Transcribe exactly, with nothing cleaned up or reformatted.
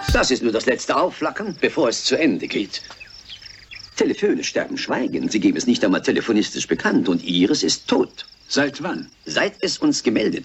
Das ist nur das letzte Aufflackern, bevor es zu Ende geht. Telefone sterben schweigend. Sie geben es nicht einmal telefonistisch bekannt und Ihres ist tot. Seit wann? Seit es uns gemeldet